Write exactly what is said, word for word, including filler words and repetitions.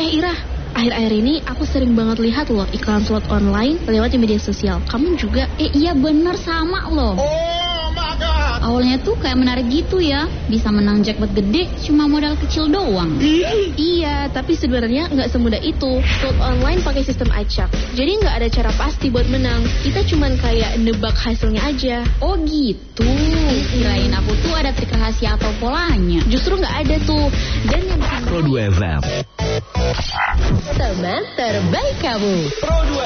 Eh Ira, akhir-akhir ini aku sering banget lihat loh iklan slot online lewat di media sosial. Kamu juga? Eh iya bener sama loh. Oh my God. Awalnya tuh kayak menarik gitu ya. Bisa menang jackpot gede cuma modal kecil doang. Iya, tapi sebenarnya nggak semudah itu. Slot online pakai sistem acak. Jadi nggak ada cara pasti buat menang. Kita cuman kayak nebak hasilnya aja. Oh gitu. Kirain aku tuh ada trik rahasia atau polanya. Justru nggak ada tuh. Dan yang Pro dua F M. Teman terbaik kamu. Pro dua